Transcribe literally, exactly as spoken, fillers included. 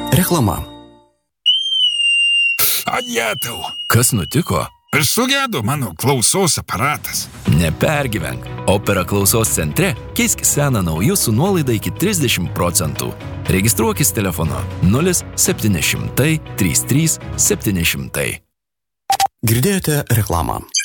Reklama. Ajetau. Kas nutiko? Sugedo mano klausos aparatas. Nepergyvenk. Opera klausos centre keisk seną nauju su nuolaida iki trisdešimt procentų. Registruokis telefonu nulis septyni šimtai trys trys septyni šimtai. Girdėjote reklamą.